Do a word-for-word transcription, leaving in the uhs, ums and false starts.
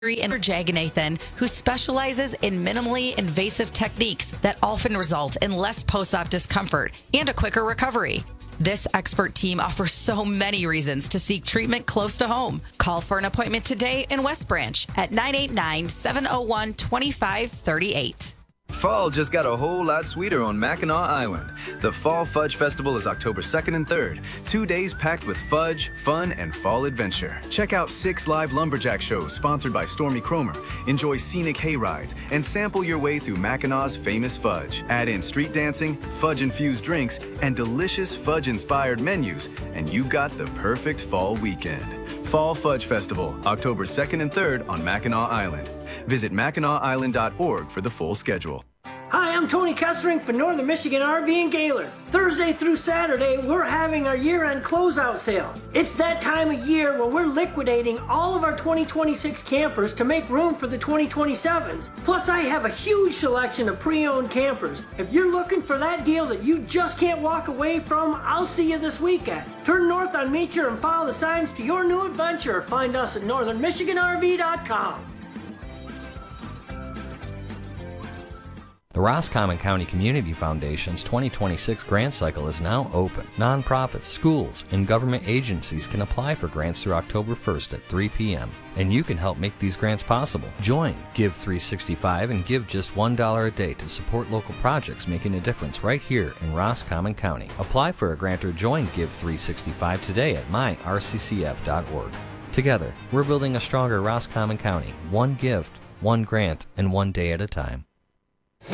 and Jaganathan, who specializes in minimally invasive techniques that often result in less post-op discomfort and a quicker recovery. This expert team offers so many reasons to seek treatment close to home. Call for an appointment today in West Branch at nine eight nine, seven oh one, two five three eight. Fall just got a whole lot sweeter on Mackinac Island. The Fall Fudge Festival is October second and third. Two days packed with fudge, fun, and fall adventure. Check out six live lumberjack shows sponsored by Stormy Cromer. Enjoy scenic hay rides and sample your way through Mackinac's famous fudge. Add in street dancing, fudge-infused drinks, and delicious fudge-inspired menus, and you've got the perfect fall weekend. Fall Fudge Festival, October second and third on Mackinac Island. Visit mackinac island dot org for the full schedule. Hi, I'm Tony Kessering for Northern Michigan R V and Gaylor. Thursday through Saturday, we're having our year-end closeout sale. It's that time of year when we're liquidating all of our twenty twenty-six campers to make room for the twenty twenty-sevens. Plus, I have a huge selection of pre-owned campers. If you're looking for that deal that you just can't walk away from, I'll see you this weekend. Turn north on Meacher and follow the signs to your new adventure, or find us at northern michigan r v dot com. The Roscommon County Community Foundation's twenty twenty-six grant cycle is now open. Nonprofits, schools, and government agencies can apply for grants through October first at three p m And you can help make these grants possible. Join Give three sixty-five and give just one dollar a day to support local projects making a difference right here in Roscommon County. Apply for a grant or join Give three sixty-five today at my r c c f dot org. Together, we're building a stronger Roscommon County, one gift, one grant, and one day at a time.